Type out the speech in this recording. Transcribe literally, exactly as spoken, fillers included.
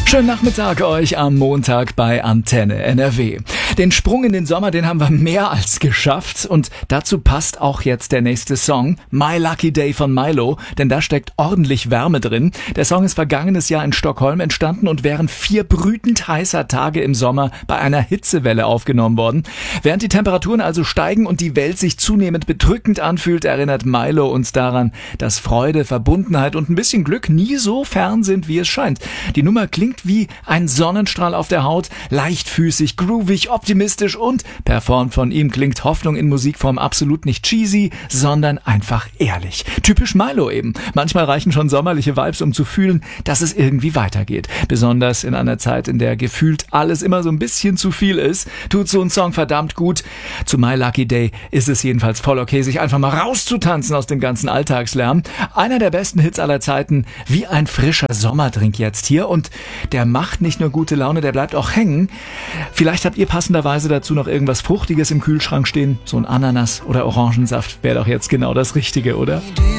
Schönen Nachmittag euch am Montag bei Antenne N R W. Den Sprung in den Sommer, den haben wir mehr als geschafft und dazu passt auch jetzt der nächste Song, My Lucky Day von Milo, denn da steckt ordentlich Wärme drin. Der Song ist vergangenes Jahr in Stockholm entstanden und während vier brütend heißer Tage im Sommer bei einer Hitzewelle aufgenommen worden. Während die Temperaturen also steigen und die Welt sich zunehmend bedrückend anfühlt, erinnert Milo uns daran, dass Freude, Verbundenheit und ein bisschen Glück nie so fern sind, wie es scheint. Die Nummer klingt wie ein Sonnenstrahl auf der Haut, leichtfüßig, groovig, optimistisch und performt von ihm klingt Hoffnung in Musikform absolut nicht cheesy, sondern einfach ehrlich. Typisch Milo eben. Manchmal reichen schon sommerliche Vibes, um zu fühlen, dass es irgendwie weitergeht. Besonders in einer Zeit, in der gefühlt alles immer so ein bisschen zu viel ist, tut so ein Song verdammt gut. Zu My Lucky Day ist es jedenfalls voll okay, sich einfach mal rauszutanzen aus dem ganzen Alltagslärm. Einer der besten Hits aller Zeiten, wie ein frischer Sommerdrink jetzt hier und der macht nicht nur gute Laune, der bleibt auch hängen. Vielleicht habt ihr passenderweise dazu noch irgendwas Fruchtiges im Kühlschrank stehen. So ein Ananas oder Orangensaft wäre doch jetzt genau das Richtige, oder?